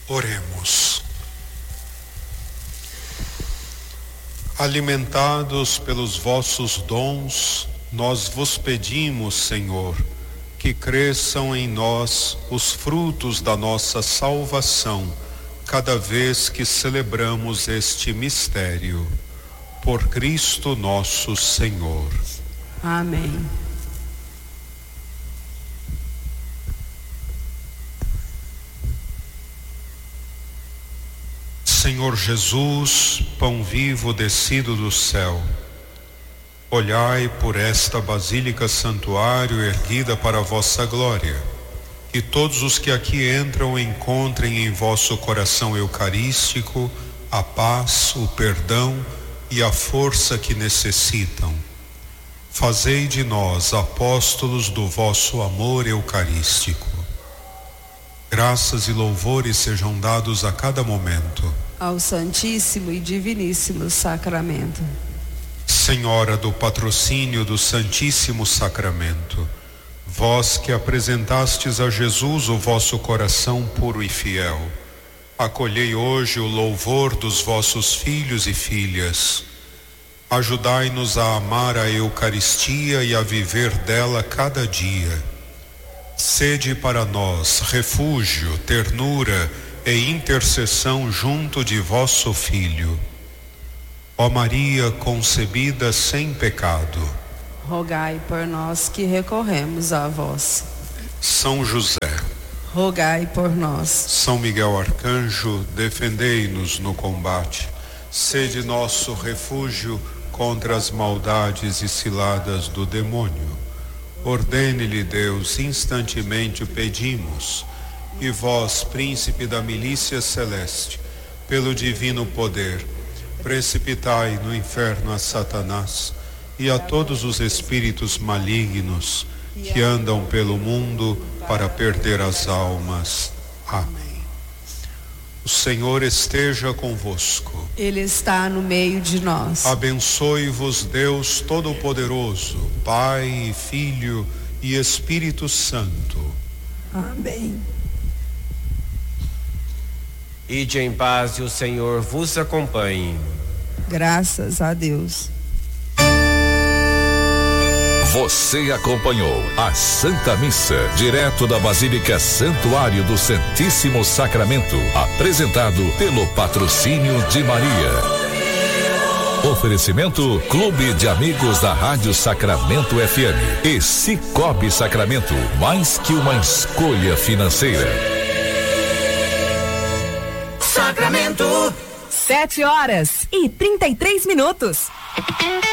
Oremos. Alimentados pelos vossos dons, nós vos pedimos, Senhor, que cresçam em nós os frutos da nossa salvação, cada vez que celebramos este mistério. Por Cristo nosso Senhor. Amém. Senhor Jesus, pão vivo descido do céu, olhai por esta basílica santuário erguida para a vossa glória, que todos os que aqui entram encontrem em vosso coração eucarístico a paz, o perdão e a força que necessitam. Fazei de nós apóstolos do vosso amor eucarístico. Graças e louvores sejam dados a cada momento ao Santíssimo e Diviníssimo Sacramento. Senhora do patrocínio do Santíssimo Sacramento, vós que apresentastes a Jesus o vosso coração puro e fiel, acolhei hoje o louvor dos vossos filhos e filhas. Ajudai-nos a amar a Eucaristia e a viver dela cada dia. Sede para nós refúgio, ternura e intercessão junto de vosso Filho. Ó Maria concebida sem pecado, rogai por nós que recorremos a vós. São José, rogai por nós. São Miguel Arcanjo, defendei-nos no combate. Sede nosso refúgio contra as maldades e ciladas do demônio. Ordene-lhe Deus, instantemente o pedimos. E vós, príncipe da milícia celeste, pelo divino poder, precipitai no inferno a Satanás e a todos os espíritos malignos que andam pelo mundo para perder as almas. Amém. O Senhor esteja convosco. Ele está no meio de nós. Abençoe-vos Deus Todo-Poderoso, Pai, Filho e Espírito Santo. Amém. Ide em paz e o Senhor vos acompanhe. Graças a Deus. Você acompanhou a Santa Missa, direto da Basílica Santuário do Santíssimo Sacramento, apresentado pelo patrocínio de Maria. Oferecimento Clube de Amigos da Rádio Sacramento FM e Cicobi Sacramento, mais que uma escolha financeira. Sacramento. 7h33.